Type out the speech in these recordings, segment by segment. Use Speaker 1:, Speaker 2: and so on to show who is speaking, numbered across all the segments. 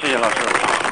Speaker 1: 谢谢老师。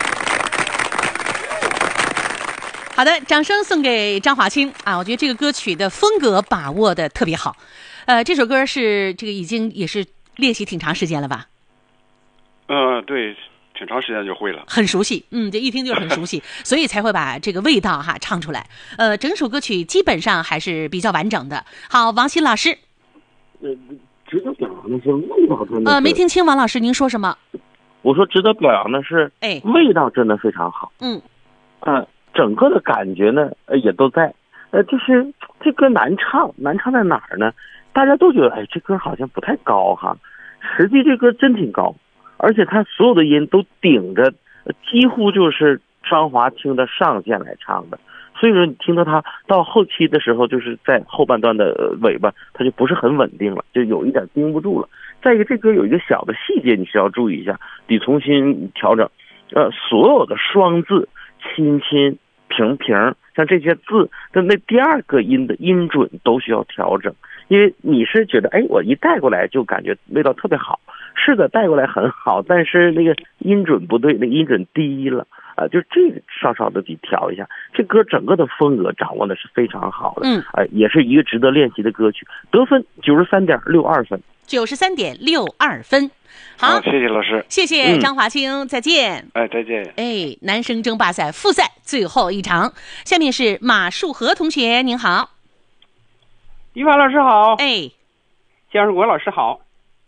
Speaker 2: 好的，掌声送给张华清啊！我觉得这个歌曲的风格把握的特别好。这首歌是这个已经也是练习挺长时间了吧？
Speaker 1: 对，挺长时间就会了，
Speaker 2: 很熟悉。这一听就是很熟悉，所以才会把这个味道唱出来。整首歌曲基本上还是比较完整的。好，王鑫老师。
Speaker 3: 值得表扬的是味道真的。
Speaker 2: 没听清王老师您说什么？
Speaker 3: 我说值得表扬的是，味道真的非常好。整个的感觉呢，也都在。就是这歌难唱在哪儿呢？大家都觉得，这歌好像不太高哈。实际这歌真挺高，而且它所有的音都顶着，几乎就是张华清的上限来唱的。所以说，你听到他到后期的时候，就是在后半段的尾巴，他就不是很稳定了，就有一点盯不住了。再一个，这歌有一个小的细节，你需要注意一下，得重新调整。所有的双字、亲亲、平平，像这些字的那第二个音的音准都需要调整。因为你是觉得，我一带过来就感觉味道特别好，是的，带过来很好，但是那个音准不对，那个音准低了。就这个稍稍的得调一下。这歌整个的风格掌握的是非常好的，也是一个值得练习的歌曲。得分93.62分
Speaker 2: ，93.62分。好，
Speaker 1: 谢谢老师，
Speaker 2: 谢谢张华清，再见。
Speaker 1: 再见。
Speaker 2: 男生争霸赛复赛最后一场，下面是马树和同学，您好。
Speaker 4: 于凡老师好。
Speaker 2: 姜
Speaker 4: 树国老师好。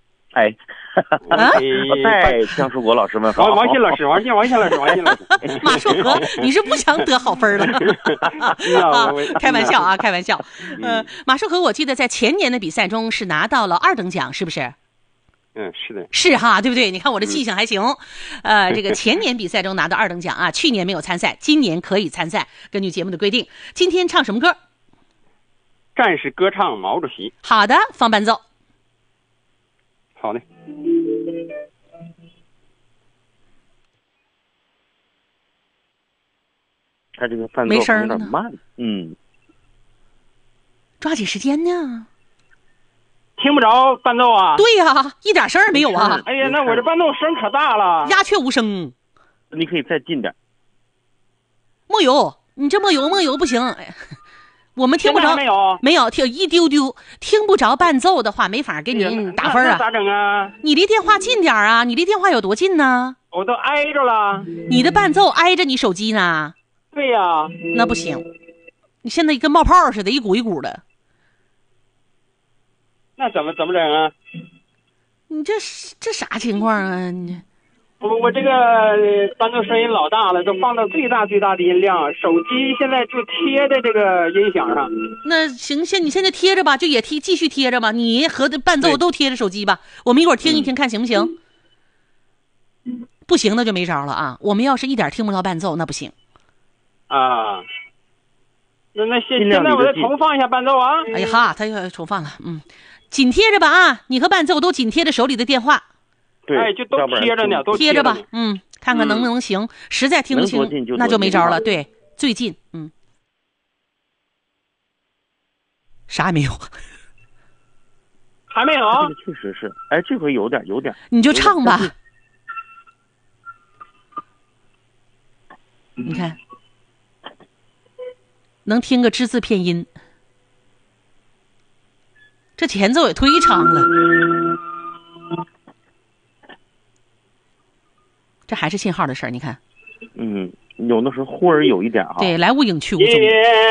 Speaker 3: 姜树国老师们好。
Speaker 4: 王鑫老师，王鑫老师。
Speaker 2: 马树和，你是不想得好分了？开玩笑啊，开玩笑。马树和，我记得在前年的比赛中是拿到了2等奖，是不是？
Speaker 4: 是的。
Speaker 2: 是哈，对不对？你看我的记性还行。这个前年比赛中拿到2等奖啊，去年没有参赛，今年可以参赛。根据节目的规定，今天唱什么歌？
Speaker 4: 战士歌唱毛主席。
Speaker 2: 好的，放伴奏。
Speaker 4: 好的。
Speaker 3: 他这个伴奏有点慢，
Speaker 2: 抓紧时间呢。
Speaker 4: 听不着伴奏啊？
Speaker 2: 对呀，一点声儿没有啊。
Speaker 4: 哎呀，那我这伴奏声可大了，
Speaker 2: 鸦雀无声。
Speaker 3: 你可以再近点。
Speaker 2: 没有，你这没有不行。我们听不着，没有听一丢丢，听不着伴奏的话，没法给您打分啊。
Speaker 4: 那咋整啊？
Speaker 2: 你离电话近点啊！你离电话有多近呢？
Speaker 4: 我都挨着了。
Speaker 2: 你的伴奏挨着你手机呢？
Speaker 4: 对呀。
Speaker 2: 那不行，你现在跟冒泡似的，一股一股的。
Speaker 4: 那怎么整啊？
Speaker 2: 你这啥情况啊？你。
Speaker 4: 我这个伴奏声音老大了，都放到最大的音量，手机现在就贴在这个音响上。
Speaker 2: 那行，你现在贴着吧，就也继续贴着吧。你和伴奏都贴着手机吧，我们一会儿听一听看行不行？不行那就没招了啊！我们要是一点听不着伴奏，那不行。
Speaker 4: 啊，那现在我再重放一下伴奏啊！
Speaker 2: 哎呀哈，他又重放了，紧贴着吧啊！你和伴奏都紧贴着手里的电话。
Speaker 3: 对，
Speaker 4: 就都贴着呢，都
Speaker 2: 贴着吧，看看能不能行。实在听不清，那就没招了。对，最近，啥也没有，
Speaker 4: 还没有。
Speaker 3: 这个确实是，这回有点。
Speaker 2: 你就唱吧。你看，能听个只字片音，这前奏也忒长了。这还是信号的事儿，你看。
Speaker 3: 有的时候忽而有一点啊。
Speaker 2: 对，来无影去无踪。